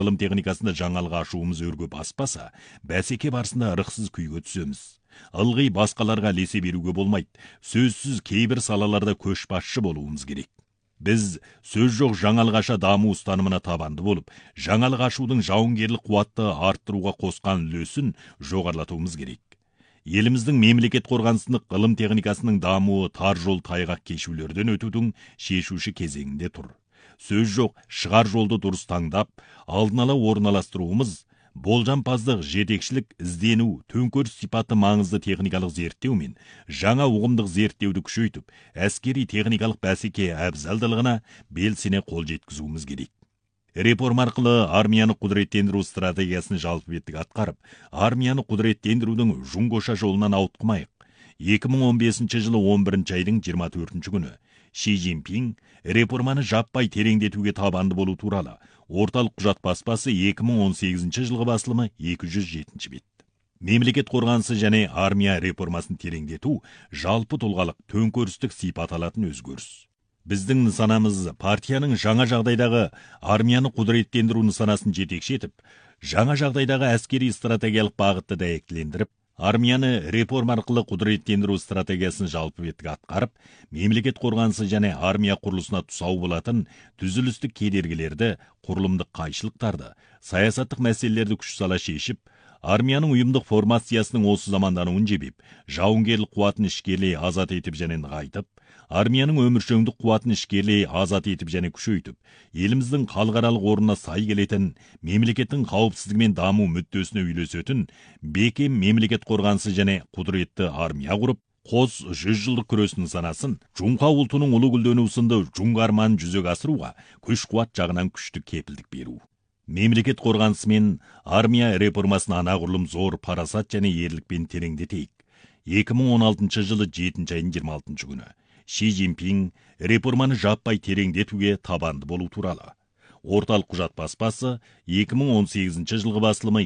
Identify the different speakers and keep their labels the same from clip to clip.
Speaker 1: ғылым техникасында жаңалық ашуымыз өрге баспаса, бәсеке барысында ырықсыз күйге түсеміз. Ылғи басқаларға лесе беруге болмайды. Сөзсіз кейбір салаларда көшбасшы болуымыз керек. Біз сөз жоқ жаңалық аша даму ұстанымына табанды болып, жаңалық ашудың жауынгерлік қуатты арттыруға қосқан үлесін жоғарлатуымыз керек. Еліміздің мемлекет қорғанысындық ғылым техникасының дамуы тар жол тайғақ кешулерден өтудің шешуші кезеңінде тұр. Сөз жоқ, шығар жолды дұрыс таңдап, алдын ала орналастыруымыз, болжампаздық, жетекшілік, іздену, төңкеріс сипаты маңызды техникалық зерттеу мен жаңа ұғымдық зерттеуді күшейтіп, әскери техникалық бәсеке әбзалдылығына белсене қол жеткізуіміз керек. Реформа арқылы армияны құдыреттендіру стратегиясын жалпы беттік атқарып, армияны құдыреттендірудің жұңғоша жолынан ауытқымайық. 2015 жылы 11 айдың 24 күні Ши Цзиньпин реформаны жаппай тереңдетуге табанды болу туралы орталық құжат баспасы 2018 жылғы басылымы 207 бет. Мемлекет қорғанысы және армия реформасын тереңдету жалпы тұлғалық төңкерістік сипат алатын өзгеріс. Біздің нысанамыз партияның жаңа жағдайдағы армияны құдыреттендіру нысанасын жетекші етіп, жаңа жағдайдағы әскери стратегиялық бағытты дәйектілендіріп, армияны реформа арқылы құдыреттендіру стратегиясын жалпы беттік атқарып, мемлекет қорғанысы және армия құрылысына тұсау болатын түзілістік кедергілерді, құрылымдық қайшылықтарды, саясаттық мәселелерді күш сала шешіп, армияның ұйымдық формациясының осы замандануын жебеп, жауынгерлік қуатын ішкерлей азат етіп және нығайтып, армияның өміршеңдік қуатын ішкерлей азат етіп және күшейтіп, еліміздің халықаралық орнына сай келетін, мемлекеттің қауіпсіздігі мен даму мүддесіне үйлесетін бекем мемлекет қорғанысы және құдіретті армия құрып, қос 100 жылдық күрес нысанасын Жұңқа ұлтының ұлы гүлденуі сынды жұңғы арманын жүзеге асыруға күш-қуат жағынан күшті кепілдік беру. Мемлекет қорғанысы мен армия реформасын анағұрлым зор парасат және ерлікпен тереңдетейік. 2016 жылы 7 айдың 26 күні Ши Цзиньпин реформаны жаппай тереңдетуге табанды болу туралы орталық құжат баспасы 2018 жылғы басылымы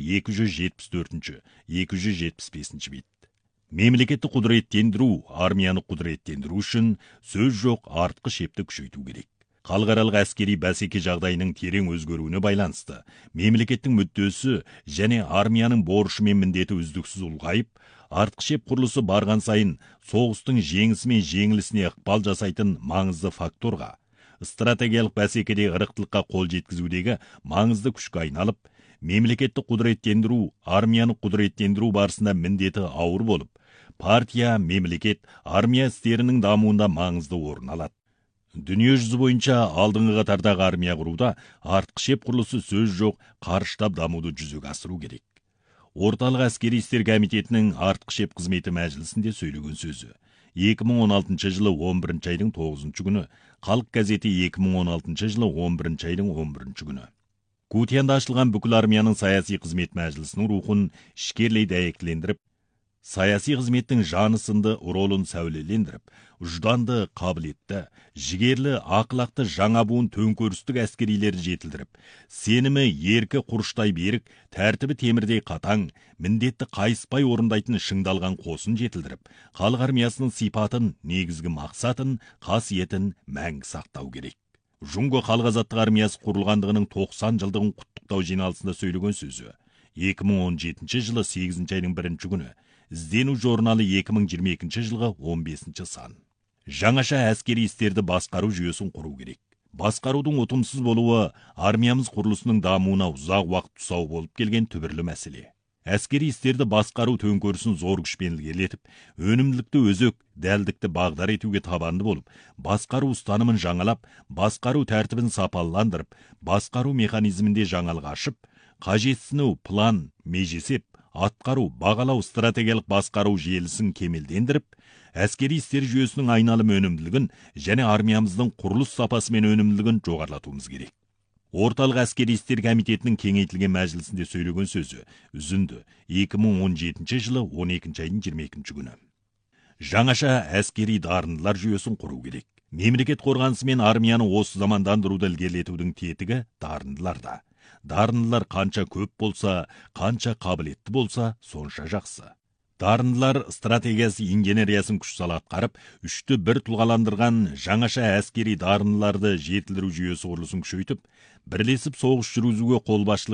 Speaker 1: 274-275 бет. Мемлекетті құдыреттендіру, армияны құдыреттендіру үшін сөз жоқ артқы шепті күшейту керек. Халықаралық әскери бәсеке жағдайының терең өзгеруіне байланысты, мемлекеттің мүддесі және армияның борышы мен міндеті үздіксіз ұлғайып, артқы шеп құрылысы барған сайын соғыстың жеңісі мен жеңілісіне ықпал жасайтын маңызды факторға, стратегиялық бәсекеде ырықтылыққа қол жеткізудегі маңызды күшке айналып, мемлекетті құдыреттендіру, армияны құдыреттендіру барысында міндеті ауыр болып, партия, мемлекет, армия істерінің дамуында маңызды орын алады. Дүние жүзі бойынша алдыңғы қатардағы армия құруда артқы шеп құрылысы сөз жоқ қарыштап дамуды жүзеге асыру керек. Орталық әскери істер комитетінің артқы шеп қызметі мәжілісінде сөйлеген сөзі 2016 жылы 11 айдың 9 күні, Халық газеті 2016 жылы 11 айдың 11 күні. Кутиянда ашылған бүкіл армияның саяси қызмет мәжілісінің рухын ішкерлей дәйектілендіріп, саяси қызметтің жаны сынды ролын сәулелендіріп, ұжданды, қабілетті, жігерлі, ақылақты жаңа буын төңкерістік әскерилерді жетілдіріп, сенімі еркі құрыштай берік, тәртібі темірдей қатаң, міндетті қайыспай орындайтын шыңдалған қосын жетілдіріп, халық армиясының сипатын, негізгі мақсатын, қасиетін мәңгі сақтау керек. Жұңго халық азаттық армиясы құрылғандығының 90 жылдығын құттықтау жиналысында сөйлеген сөзі 2017 жылы 8 айдың 1 күні Іздену журналы 2022 жылғы 15 сан. Жаңаша әскери істерді басқару жүйесін құру керек. Басқарудың ұтымсыз болуы армиямыз құрылысының дамуына ұзақ уақыт тұсау болып келген түбірлі мәселе. Әскери істерді басқару төңкерісін зор күшпен ілгерілетіп, өнімділікті өзек, дәлдікті бағдар етуге табанды болып, басқару ұстанымын жаңалап, басқару тәртібін сапаландырып, басқару механизмінде жаңалық ашып, қажетсіну, план, межесеп, атқару, бағалау, стратегиялық басқару желісін кемелдендіріп, әскери істер жүйесінің айналым өнімділігін және армиямыздың құрылыс сапасы мен өнімділігін жоғарлатуымыз керек. Орталық әскери істер комитетінің кеңейтілген мәжілісінде сөйлеген сөзі үзінді 2017 жылы 12 айдың 22 күні. Жаңаша әскери дарындылар жүйесін құру керек. Мемлекет қорғанысы мен армияны осы замандандыруды ілгерілетудің тетігі дарындыларда. Дарындылар қанша көп болса, қанша қабілетті болса, сонша жақсы. Дарындылар стратегиясы инженериясын күш сала атқарып, үшті бір тұлғаландырған жаңаша әскери дарындыларды жетілдіру жүйесі құрылысын күшейтіп, бірлесіп соғыс жүргізуге қолбасшылық